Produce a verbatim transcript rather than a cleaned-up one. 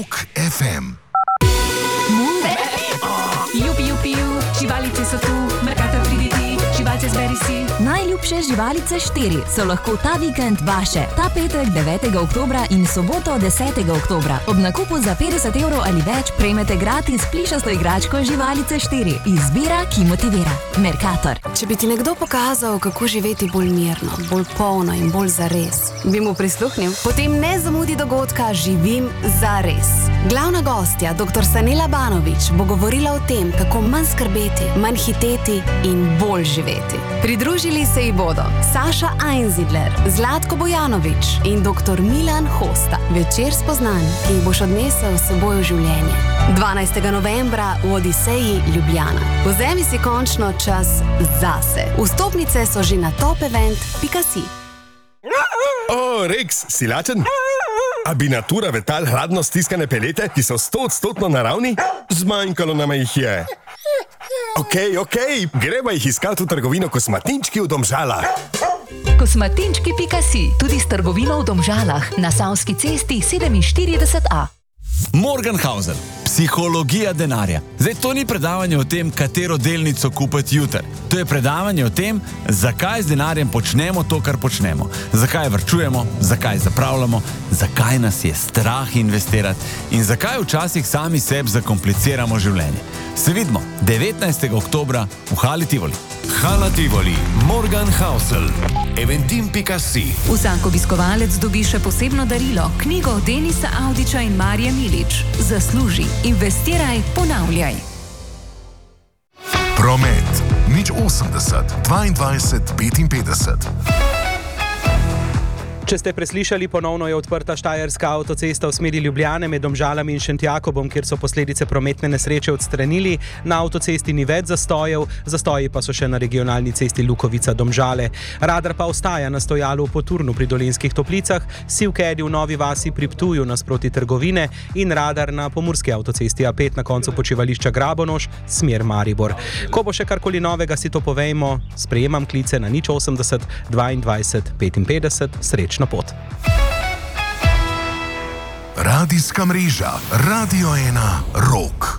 Rock F M. Munde. Jupi, jupi, živalice so tu, Mercator pridi ti, živalce zberi si. Najljubše živalice štiri so lahko ta vikend vaše. Ta petek devetega oktobra in soboto desetega oktobra. Ob nakupu za petdeset evrov ali več prejmete gratis plišasto igračko živalice štiri. Izbira, ki motivira. Mercator. Če bi ti nekdo pokazal, kako živeti bolj mirno, bolj polno in bolj zares, bi mu prisluhnil? Potem ne zamudi dogodka Živim zares. Glavna gostja, doktor Sanela Banović, bo govorila o tem, kako manj skrbeti, manj hiteti in bolj živeti. Pridružili se ji bodo Saša Einzidler, Zlatko Bojanović in doktor Milan Hosta. Večer spoznanj, ki jih boš odnesel s seboj v življenje. dvanajstega novembra v Odiseji Ljubljana. Vzemi si končno čas zase. Vstopnice so že na topevent pika si. O, Rex, si lačen? A bi natura vetal hladno stiskane pelete, ki so stoodstotno naravni? Zmanjkalo nama jih je. Okej, okej, greva jih iskati v trgovino Kosmatinčki v Domžalah. Kosmatinčki pika si, tudi s trgovino v Domžalah, na Savski cesti sedeminštirideset A. Morgenhauser, psihologija denarja. Zdaj, to ni predavanje o tem, katero delnico kupiti jutri. To je predavanje o tem, zakaj z denarjem počnemo to, kar počnemo. Zakaj varčujemo, zakaj zapravljamo, zakaj nas je strah investirati in zakaj včasih sami sebi zakompliciramo življenje. Se vidimo devetnajstega oktobra v Hali Tivoli. Hala Tivoli, Morgenhauser, eventim pika si. Vsak obiskovalec dobi še posebno darilo, knjigo Denisa Avdića in Marije Milič. Zasluži, investiraj, ponavljaj. Promet, nič osemdeset, dvaindvajset, petinpetdeset. Če ste preslišali, ponovno je odprta štajerska avtocesta v smeri Ljubljane med Domžalami in Šentjakobom, kjer so posledice prometne nesreče odstranili. Na avtocesti ni več zastojev, zastoji pa so še na regionalni cesti Lukovica-Domžale. Radar pa ostaja na stojalu v Poturnu pri Dolenjskih Toplicah, Sivkedi v Novi vasi pri Ptuju nasproti trgovine in radar na pomurski avtocesti A pet na koncu počivališča Grabonoš, smer Maribor. Ko bo še karkoli novega, si to povejmo. Sprejemam klice na nič osemdeset, dvaindvajset, petinpetdeset. Srečno pot. Radijska mreža Radio ena Rock.